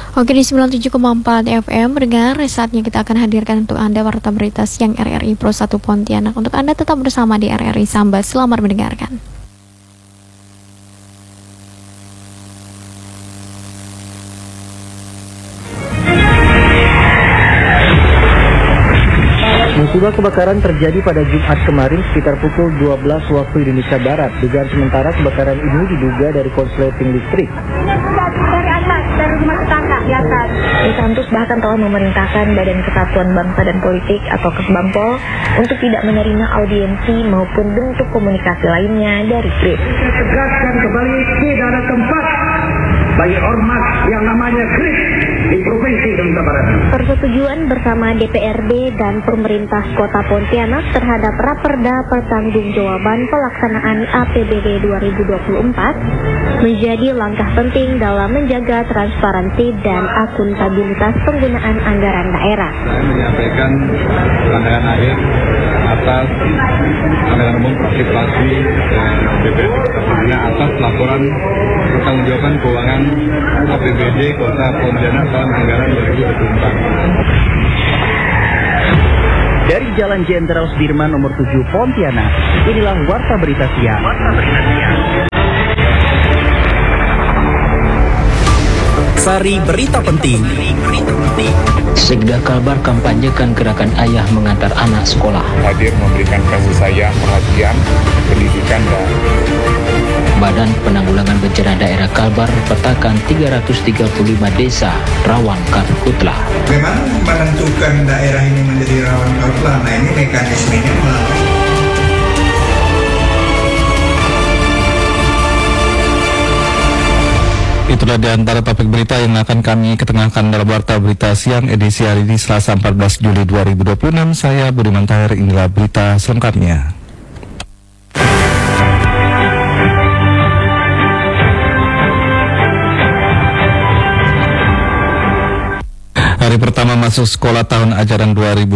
Oke, di 97,4 FM, pendengar, saatnya kita akan hadirkan untuk Anda Warta Berita Siang RRI Pro 1 Pontianak. Untuk Anda tetap bersama di RRI Samba, selamat mendengarkan. Musibah kebakaran terjadi pada Jumat kemarin sekitar pukul 12 waktu Indonesia Barat. Dugaan sementara kebakaran ini diduga dari korsleting listrik. Dari rumah tetangga di atas. Disantus bahkan telah memerintahkan Badan Kesatuan Bangsa dan Politik atau Kesbangpol untuk tidak menerima audiensi maupun bentuk komunikasi lainnya dari GRIP. Tegaskan kembali tidak ada tempat bagi ormas yang namanya GRIP di Provinsi Indonesia Barat. Persetujuan bersama DPRD dan pemerintah Kota Pontianak terhadap Raperda Pertanggungjawaban Pelaksanaan APBD 2024 menjadi langkah penting dalam menjaga transparansi dan akuntabilitas penggunaan anggaran daerah. Saya menyampaikan pandangan akhir atas anggaran umum partisipasi BPD Kota atas laporan pertanggungjawaban keuangan APBD Kota Pontianak tahun anggaran 2024. Dari Jalan Jenderal Sudirman nomor 7 Pontianak, inilah Warta Berita Siang. Sari berita penting. Sekda Kalbar kampanyekan gerakan ayah mengantar anak sekolah. Hadir memberikan kasih sayang, perhatian, pendidikan dan Badan Penanggulangan Bencana Daerah Kalbar petakan 335 desa rawan karhutlah. Memang menentukan daerah ini menjadi rawan karhutlah. Nah, ini mekanismenya melalui Itulah di antara topik berita yang akan kami ketengahkan dalam Warta Berita Siang edisi hari ini Selasa 14 Juli 2026. Saya Budiman Tahir, inilah berita selengkapnya. Hari pertama masuk sekolah tahun ajaran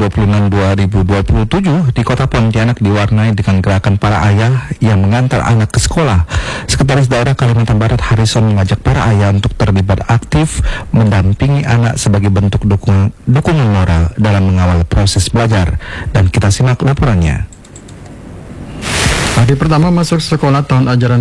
2026-2027 di Kota Pontianak diwarnai dengan gerakan para ayah yang mengantar anak ke sekolah. Sekretaris Daerah Kalimantan Barat Harrison mengajak para ayah untuk terlibat aktif mendampingi anak sebagai bentuk dukungan moral dalam mengawal proses belajar. Dan kita simak laporannya. Hari pertama masuk sekolah tahun ajaran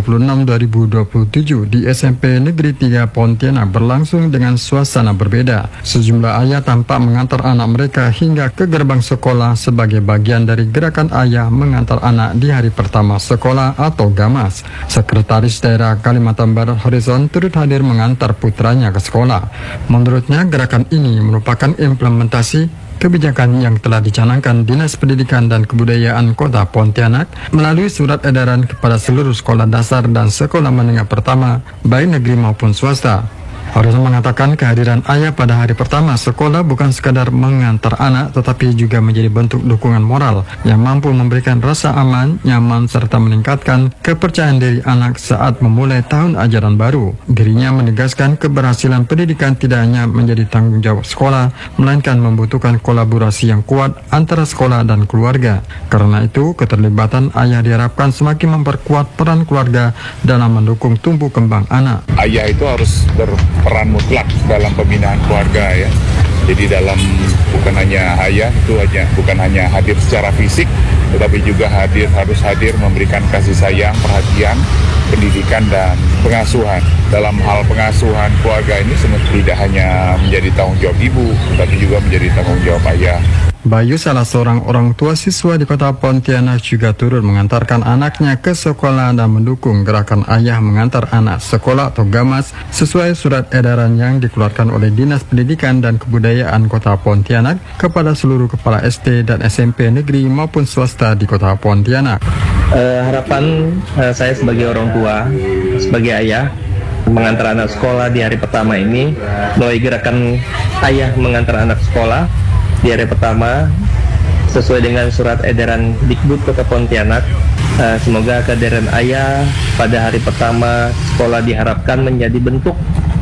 2026-2027 di SMP Negeri 3 Pontianak berlangsung dengan suasana berbeda. Sejumlah ayah tampak mengantar anak mereka hingga ke gerbang sekolah sebagai bagian dari gerakan ayah mengantar anak di hari pertama sekolah atau GAMAS. Sekretaris Daerah Kalimantan Barat Horizon turut hadir mengantar putranya ke sekolah. Menurutnya gerakan ini merupakan implementasi kebijakan yang telah dicanangkan Dinas Pendidikan dan Kebudayaan Kota Pontianak melalui surat edaran kepada seluruh sekolah dasar dan sekolah menengah pertama, baik negeri maupun swasta. Horizon mengatakan kehadiran ayah pada hari pertama sekolah bukan sekadar mengantar anak, tetapi juga menjadi bentuk dukungan moral yang mampu memberikan rasa aman, nyaman, serta meningkatkan kepercayaan diri anak saat memulai tahun ajaran baru. Dirinya menegaskan keberhasilan pendidikan tidak hanya menjadi tanggung jawab sekolah, melainkan membutuhkan kolaborasi yang kuat antara sekolah dan keluarga. Karena itu, keterlibatan ayah diharapkan semakin memperkuat peran keluarga dalam mendukung tumbuh kembang anak. ayah itu harus berperan mutlak dalam pembinaan keluarga ya. Jadi dalam bukan hanya ayah itu bukan hanya hadir secara fisik, tetapi juga harus hadir memberikan kasih sayang, perhatian, pendidikan dan pengasuhan. Dalam hal pengasuhan keluarga ini tidak hanya menjadi tanggung jawab ibu, tetapi juga menjadi tanggung jawab ayah. Bayu, salah seorang orang tua siswa di Kota Pontianak, juga turut mengantarkan anaknya ke sekolah dan mendukung gerakan ayah mengantar anak sekolah atau GAMAS sesuai surat edaran yang dikeluarkan oleh Dinas Pendidikan dan Kebudayaan Kota Pontianak kepada seluruh kepala SD dan SMP negeri maupun swasta di Kota Pontianak. Harapan saya sebagai orang tua, sebagai ayah, mengantar anak sekolah di hari pertama ini melalui gerakan ayah mengantar anak sekolah di hari pertama sesuai dengan surat edaran Dikbud Kota Pontianak. Semoga kehadiran ayah pada hari pertama sekolah diharapkan menjadi bentuk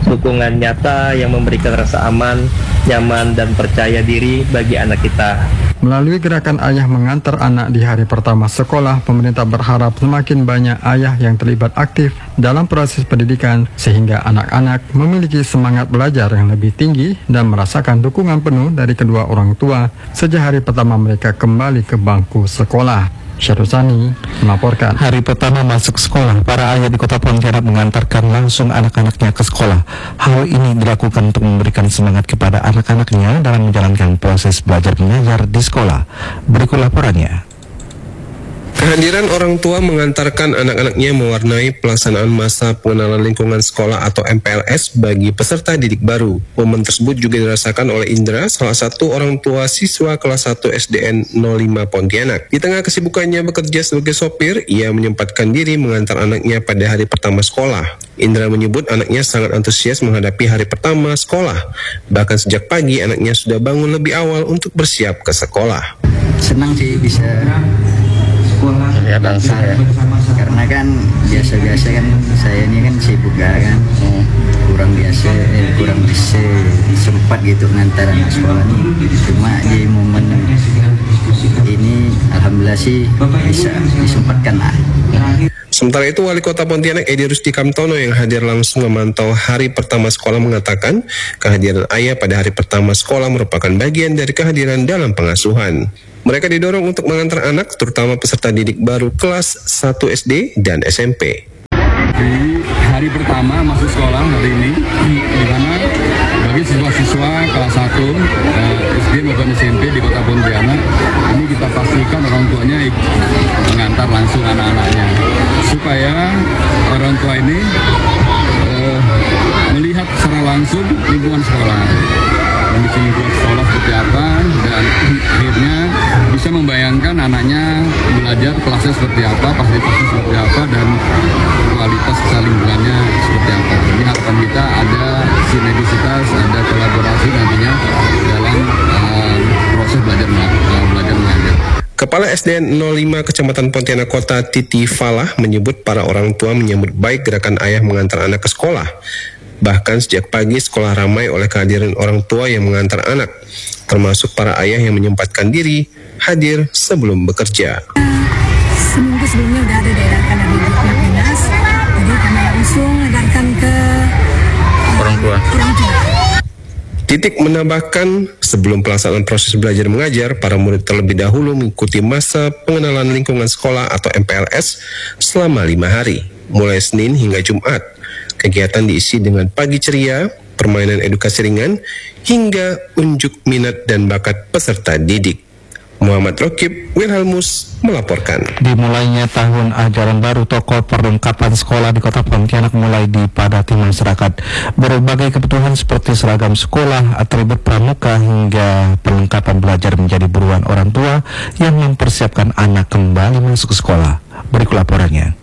dukungan nyata yang memberikan rasa aman, nyaman, dan percaya diri bagi anak kita. Melalui gerakan ayah mengantar anak di hari pertama sekolah, pemerintah berharap semakin banyak ayah yang terlibat aktif dalam proses pendidikan sehingga anak-anak memiliki semangat belajar yang lebih tinggi dan merasakan dukungan penuh dari kedua orang tua sejak hari pertama mereka kembali ke bangku sekolah. Syarusani melaporkan. Hari pertama masuk sekolah, para ayah di Kota Pontianak mengantarkan langsung anak-anaknya ke sekolah. Hal ini dilakukan untuk memberikan semangat kepada anak-anaknya dalam menjalankan proses belajar mengajar di sekolah. Berikut laporannya. Kehadiran orang tua mengantarkan anak-anaknya mewarnai pelaksanaan masa pengenalan lingkungan sekolah atau MPLS bagi peserta didik baru. Momen tersebut juga dirasakan oleh Indra, salah satu orang tua siswa kelas 1 SDN 05 Pontianak. Di tengah kesibukannya bekerja sebagai sopir, ia menyempatkan diri mengantar anaknya pada hari pertama sekolah. Indra menyebut anaknya sangat antusias menghadapi hari pertama sekolah. Bahkan sejak pagi anaknya sudah bangun lebih awal untuk bersiap ke sekolah. Senang sih bisa lihat langsung ya, karena kan biasa-biasa kan saya ini kan sibuk kan, kurang bisa sempat gitu ngantar anak sekolah nih. Cuma di momen ini alhamdulillah sih bisa disempatkan lah. Sementara itu, Wali Kota Pontianak Edi Rusdi Kamtono yang hadir langsung memantau hari pertama sekolah mengatakan kehadiran ayah pada hari pertama sekolah merupakan bagian dari kehadiran dalam pengasuhan. Mereka didorong untuk mengantar anak, terutama peserta didik baru kelas 1 SD dan SMP. Di hari pertama masuk sekolah hari ini, di mana bagi siswa-siswa kelas 1 SD maupun SMP di Kota Pontianak, ini kita pastikan orang tuanya mengantar langsung anak-anaknya, supaya orang tua ini melihat secara langsung lingkungan sekolah. Kondisi lingkungan sekolah seperti apa, dan akhirnya bisa membayangkan anaknya belajar kelasnya seperti apa, fasilitasnya seperti apa, dan kualitas lingkungannya seperti apa. Ini harapan kita ada sinergisitas, ada kolaborasi nantinya dalam proses belajar mengajar. Kepala SDN 05 Kecamatan Pontianak Kota Titi Falah menyebut para orang tua menyambut baik gerakan ayah mengantar anak ke sekolah. Bahkan sejak pagi sekolah ramai oleh kehadiran orang tua yang mengantar anak, termasuk para ayah yang menyempatkan diri hadir sebelum bekerja. Seminggu sebelumnya udah ada diedarkan dari dinas, jadi kami langsung edarkan ke orang tua. Titik menambahkan, sebelum pelaksanaan proses belajar mengajar, para murid terlebih dahulu mengikuti masa pengenalan lingkungan sekolah atau MPLS selama 5 hari, mulai Senin hingga Jumat. Kegiatan diisi dengan pagi ceria, permainan edukasi ringan, hingga unjuk minat dan bakat peserta didik. Muhammad Rokib, Wilhelmus melaporkan. Dimulainya tahun ajaran baru, toko perlengkapan sekolah di Kota Pontianak mulai dipadati masyarakat. Berbagai kebutuhan seperti seragam sekolah, atribut pramuka, hingga perlengkapan belajar menjadi buruan orang tua yang mempersiapkan anak kembali masuk sekolah. Berikut laporannya.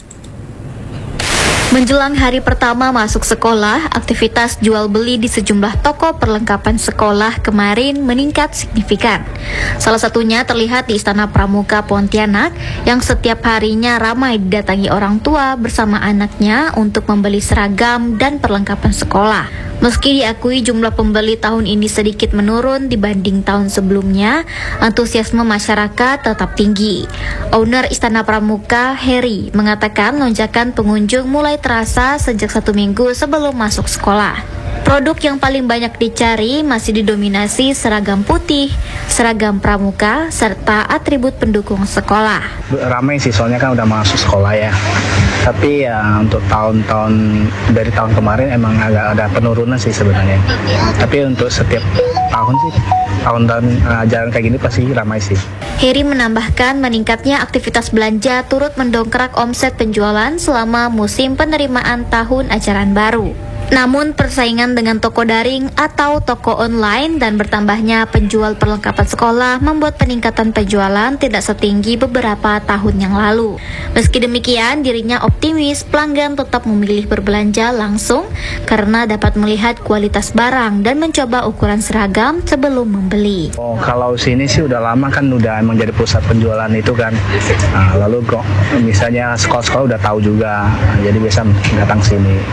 Menjelang hari pertama masuk sekolah, aktivitas jual beli di sejumlah toko perlengkapan sekolah kemarin meningkat signifikan. Salah satunya terlihat di Istana Pramuka Pontianak yang setiap harinya ramai didatangi orang tua bersama anaknya untuk membeli seragam dan perlengkapan sekolah. Meski diakui jumlah pembeli tahun ini sedikit menurun dibanding tahun sebelumnya, antusiasme masyarakat tetap tinggi. Owner Istana Pramuka, Heri, mengatakan lonjakan pengunjung mulai terasa sejak 1 minggu sebelum masuk sekolah. Produk yang paling banyak dicari masih didominasi seragam putih, seragam pramuka, serta atribut pendukung sekolah. Ramai sih, soalnya kan udah masuk sekolah ya. Tapi ya untuk tahun-tahun dari tahun kemarin emang agak ada penurunan sih sebenarnya. Tapi untuk setiap tahun sih, tahun-tahun ajaran kayak gini pasti ramai sih. Heri menambahkan meningkatnya aktivitas belanja turut mendongkrak omset penjualan selama musim penerimaan tahun ajaran baru. Namun persaingan dengan toko daring atau toko online dan bertambahnya penjual perlengkapan sekolah membuat peningkatan penjualan tidak setinggi beberapa tahun yang lalu. Meski demikian, dirinya optimis pelanggan tetap memilih berbelanja langsung karena dapat melihat kualitas barang dan mencoba ukuran seragam sebelum membeli. Kalau sini sih udah lama kan, udah emang jadi pusat penjualan itu kan. Lalu kok misalnya sekolah-sekolah udah tahu juga, jadi biasa datang sini.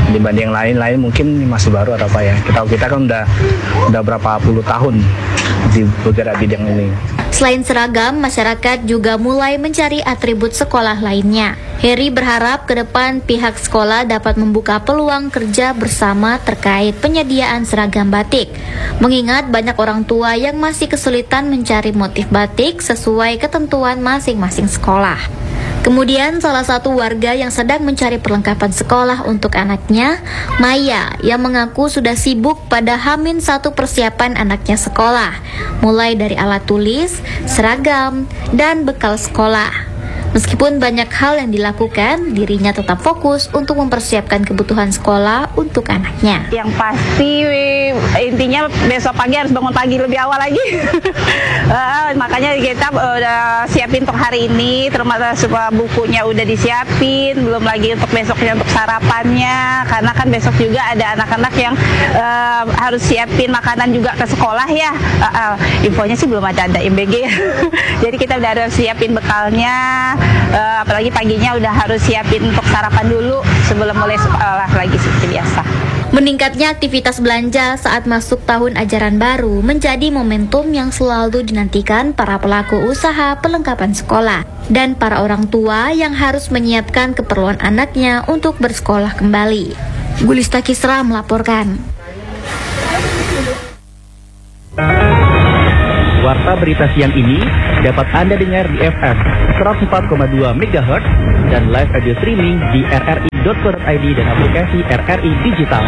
dibanding yang lain mungkin masih baru atau apa ya. Kita kan udah berapa puluh tahun di bergerak bidang ini. Selain seragam, masyarakat juga mulai mencari atribut sekolah lainnya. Heri berharap ke depan pihak sekolah dapat membuka peluang kerja bersama terkait penyediaan seragam batik. Mengingat banyak orang tua yang masih kesulitan mencari motif batik sesuai ketentuan masing-masing sekolah. Kemudian salah satu warga yang sedang mencari perlengkapan sekolah untuk anaknya, Maya, yang mengaku sudah sibuk pada H-1 persiapan anaknya sekolah, mulai dari alat tulis, seragam, dan bekal sekolah. Meskipun banyak hal yang dilakukan, dirinya tetap fokus untuk mempersiapkan kebutuhan sekolah untuk anaknya. Yang pasti intinya besok pagi harus bangun pagi lebih awal lagi. Makanya kita udah siapin untuk hari ini, termasuk bukunya udah disiapin, belum lagi untuk besoknya untuk sarapannya. Karena kan besok juga ada anak-anak yang harus siapin makanan juga ke sekolah ya. Infonya sih belum ada MBG. Jadi kita udah harus siapin bekalnya. Apalagi paginya udah harus siapin untuk sarapan dulu sebelum mulai sekolah lagi seperti biasa. Meningkatnya aktivitas belanja saat masuk tahun ajaran baru menjadi momentum yang selalu dinantikan para pelaku usaha perlengkapan sekolah dan para orang tua yang harus menyiapkan keperluan anaknya untuk bersekolah kembali. Gulista Kisra melaporkan. Warta berita siang ini dapat Anda dengar di FM 104,2 MHz dan live radio streaming di rri.co.id dan aplikasi RRI Digital.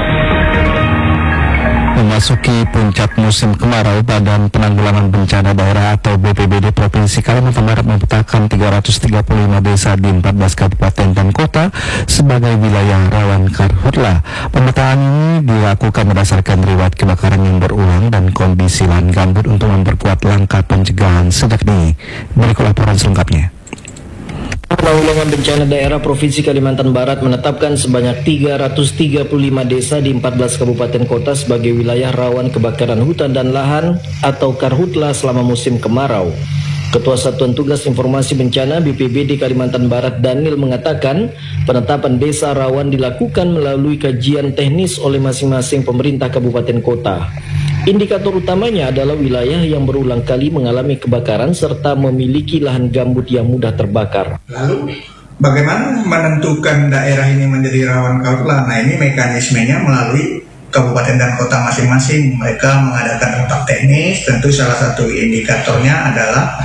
Memasuki puncak musim kemarau, Badan Penanggulangan Bencana Daerah atau BPBD Provinsi Kalimantan Barat memetakan 335 desa di 14 kabupaten dan kota sebagai wilayah rawan karhutla. Pemetaan ini dilakukan berdasarkan riwayat kebakaran yang berulang dan kondisi lahan gambut untuk memperkuat langkah pencegahan sejak dini. Berikut laporan selengkapnya. Penanggulangan Bencana Daerah Provinsi Kalimantan Barat menetapkan sebanyak 335 desa di 14 kabupaten kota sebagai wilayah rawan kebakaran hutan dan lahan atau karhutla selama musim kemarau. Ketua Satuan Tugas Informasi Bencana BPBD Kalimantan Barat Daniel mengatakan penetapan desa rawan dilakukan melalui kajian teknis oleh masing-masing pemerintah kabupaten kota. Indikator utamanya adalah wilayah yang berulang kali mengalami kebakaran serta memiliki lahan gambut yang mudah terbakar. Lalu bagaimana menentukan daerah ini menjadi rawan karhutla? Nah, ini mekanismenya melalui kabupaten dan kota masing-masing. Mereka mengadakan rapat teknis, tentu salah satu indikatornya adalah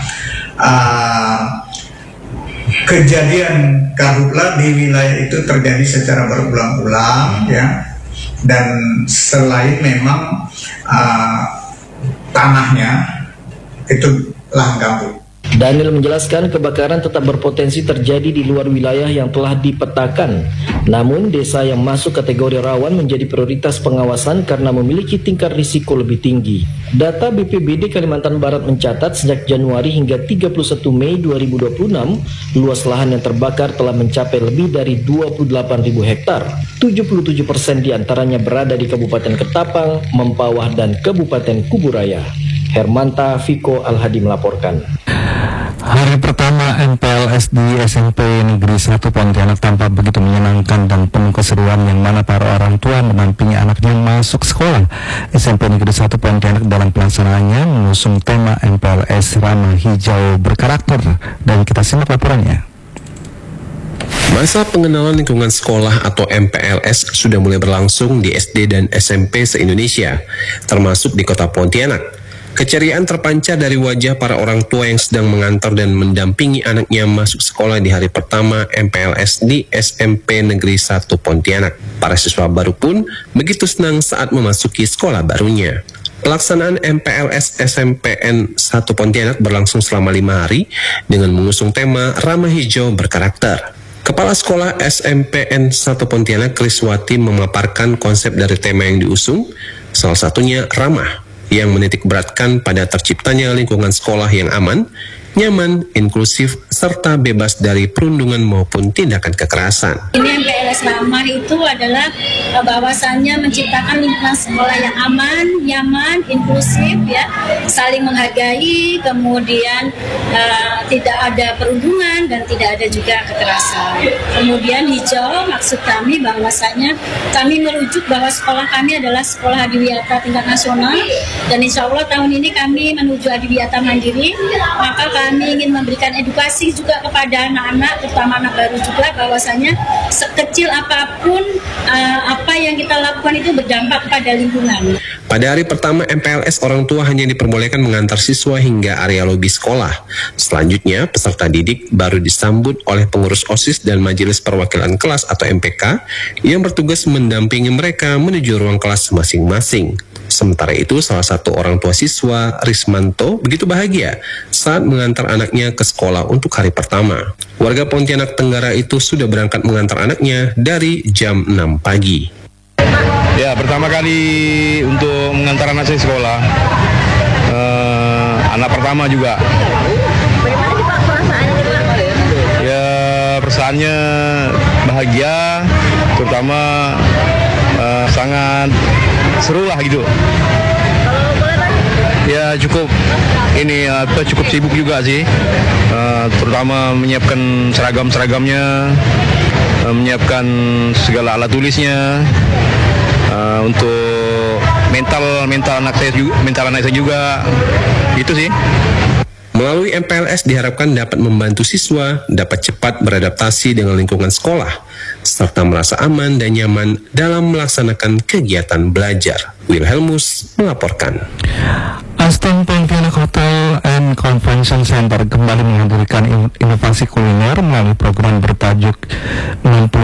kejadian karhutla di wilayah itu terjadi secara berulang-ulang, ya. Dan selain memang tanahnya itu lahan gambut. Daniel menjelaskan kebakaran tetap berpotensi terjadi di luar wilayah yang telah dipetakan. Namun desa yang masuk kategori rawan menjadi prioritas pengawasan karena memiliki tingkat risiko lebih tinggi. Data BPBD Kalimantan Barat mencatat sejak Januari hingga 31 Mei 2026, luas lahan yang terbakar telah mencapai lebih dari 28.000 hektar. 77% diantaranya berada di Kabupaten Ketapang, Mempawah, dan Kabupaten Kuburaya. Hermanta Viko Al-Hadi melaporkan. Hari pertama MPLS di SMP Negeri 1 Pontianak tampak begitu menyenangkan dan penuh keseruan yang mana para orang tua mendampingi anaknya masuk sekolah. SMP Negeri 1 Pontianak dalam pelaksanaannya mengusung tema MPLS Ramah Hijau Berkarakter, dan kita simak laporannya. Masa pengenalan lingkungan sekolah atau MPLS sudah mulai berlangsung di SD dan SMP se-Indonesia, termasuk di kota Pontianak. Keceriaan terpancar dari wajah para orang tua yang sedang mengantar dan mendampingi anaknya masuk sekolah di hari pertama MPLS di SMP Negeri 1 Pontianak. Para siswa baru pun begitu senang saat memasuki sekolah barunya. Pelaksanaan MPLS SMPN 1 Pontianak berlangsung selama 5 hari dengan mengusung tema Ramah Hijau Berkarakter. Kepala Sekolah SMPN 1 Pontianak Kriswati memaparkan konsep dari tema yang diusung, salah satunya ramah, yang menitikberatkan pada terciptanya lingkungan sekolah yang aman, nyaman, inklusif, serta bebas dari perundungan maupun tindakan kekerasan. Ini MPLS Ramah itu adalah bahwasannya menciptakan lingkungan sekolah yang aman, nyaman, inklusif, ya, saling menghargai, kemudian tidak ada perundungan dan tidak ada juga kekerasan. Kemudian hijau, maksud kami bahwasanya kami merujuk bahwa sekolah kami adalah sekolah adiwiyata tingkat nasional, dan insya Allah tahun ini kami menuju adiwiyata mandiri. Maka kami ingin memberikan edukasi juga kepada anak-anak, terutama anak baru juga, bahwasanya sekecil apapun apa yang kita lakukan itu berdampak pada lingkungan. Pada hari pertama MPLS, orang tua hanya diperbolehkan mengantar siswa hingga area lobi sekolah. Selanjutnya, peserta didik baru disambut oleh pengurus OSIS dan Majelis Perwakilan Kelas atau MPK yang bertugas mendampingi mereka menuju ruang kelas masing-masing. Sementara itu, salah satu orang tua siswa, Rismanto, begitu bahagia saat mengantar anaknya ke sekolah untuk hari pertama. Warga Pontianak Tenggara itu sudah berangkat mengantar anaknya dari jam 6 pagi. Ya, pertama kali untuk mengantar anak saya sekolah, anak pertama juga. Bagaimana sih Pak perasaannya Pak? Ya, perasaannya bahagia, terutama sangat seru lah gitu. Ya cukup cukup sibuk juga sih, terutama menyiapkan seragam-seragamnya, menyiapkan segala alat tulisnya, untuk mental anak saya juga, gitu sih. Melalui MPLS diharapkan dapat membantu siswa dapat cepat beradaptasi dengan lingkungan sekolah, serta merasa aman dan nyaman dalam melaksanakan kegiatan belajar. Wilhelmus melaporkan. Aston Pontianak Hotel and Convention Center kembali menghadirkan inovasi kuliner melalui program bertajuk 60